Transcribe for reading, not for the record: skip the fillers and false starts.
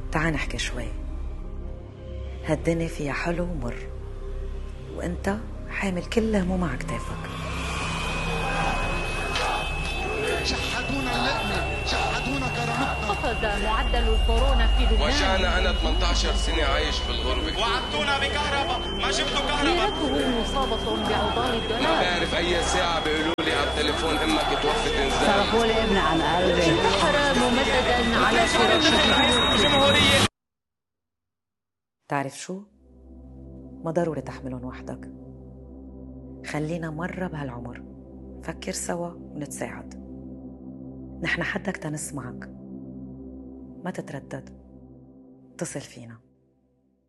تعال نحكي شوي. هالدنيا فيها حلو ومر، وانت حامل كل هموم على كتافك. شحتونا اللقمة، شحتونا كرامتنا. قفز معدل الكورونا في لبنان. وجعنا أنا 18 سنة عايش في الغربة. وعدتونا بكهرباء، ما جبتوا كهرباء. ليرته مصابة بعضال الدولار. ما بعرف أي ساعة بيقولوا لي على التليفون إمك توفت إنزال. صرفوا لي ابن عن قلبي. انتحر ممددا على فراشه. جمهورية. تعرف شو؟ ما ضروري تحملهم وحدك. خلينا مرة بهالعمر فكر سوا ونتساعد. نحن حدك تنسمعك، ما تتردد، اتصل فينا.